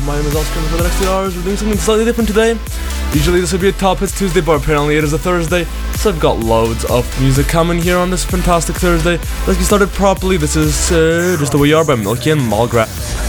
my name is Oscar, and for the next 2 hours we're doing something slightly different today. Usually this would be a Top Hits Tuesday, but apparently it is a Thursday, so I've got loads of music coming here on this fantastic Thursday. Let's get started properly. This is Just The Way You Are by Milky and Malgraf.